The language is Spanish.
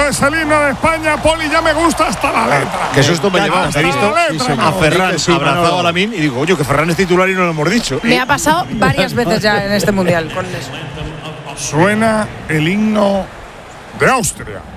es el himno de España, Poli, ya me gusta hasta la letra. Que susto me llevaba. He visto a Ferran abrazado a Lamine y digo, oye, que Ferran es titular y no lo hemos dicho. Me ha pasado varias veces ya en este mundial con eso. Suena el himno de Austria.